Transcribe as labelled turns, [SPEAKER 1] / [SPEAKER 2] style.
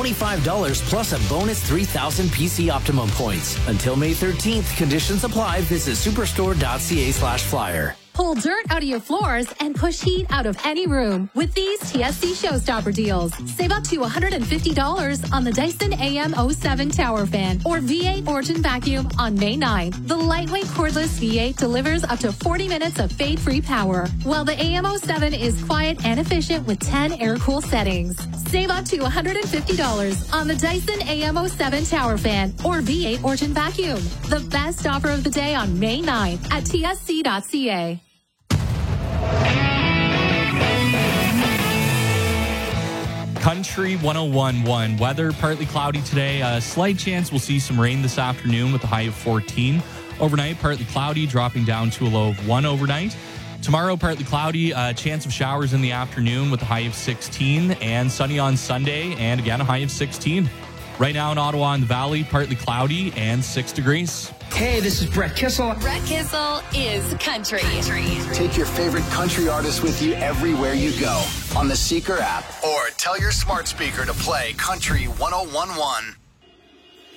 [SPEAKER 1] $25 plus a bonus 3,000 PC Optimum points. Until May 13th, conditions apply. Visit superstore.ca/flyer.
[SPEAKER 2] Pull dirt out of your floors and push heat out of any room with these TSC Showstopper deals. Save up to $150 on the Dyson AM07 Tower Fan or V8 Origin Vacuum on May 9th. The lightweight cordless V8 delivers up to 40 minutes of fade-free power, while the AM07 is quiet and efficient with 10 air-cool settings. Save up to $150 on the Dyson AM07 Tower Fan or V8 Origin Vacuum. The best offer of the day on May 9th at tsc.ca.
[SPEAKER 3] Country 101.1. Weather partly cloudy today. A slight chance we'll see some rain this afternoon with a high of 14. Overnight, partly cloudy, dropping down to a low of 1 overnight. Tomorrow, partly cloudy, a chance of showers in the afternoon with a high of 16, and sunny on Sunday, and again, a high of 16. Right now in Ottawa and the Valley, partly cloudy and 6 degrees.
[SPEAKER 4] Hey, this is Brett Kissel.
[SPEAKER 5] Brett Kissel is country.
[SPEAKER 6] Take your favorite country artist with you everywhere you go on the Seeker app, or tell your smart speaker to play Country 101.1.